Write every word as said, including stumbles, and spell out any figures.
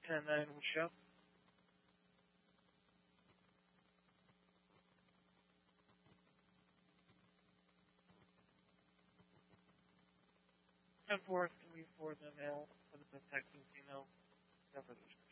ten nine will show. ten four three four the male for the protecting female. No further.